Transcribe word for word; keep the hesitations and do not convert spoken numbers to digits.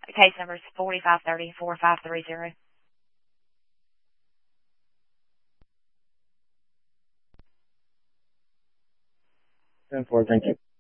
Case number is forty-five thirty, four five three zero. ten four, thank you.